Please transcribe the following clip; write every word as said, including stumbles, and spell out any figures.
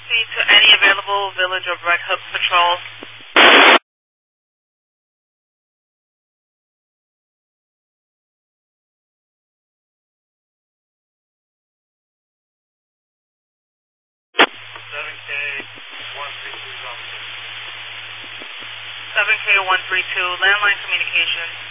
proceed to any available Village or Red Hook patrols. seven K one three two. seven K one three two, landline communication.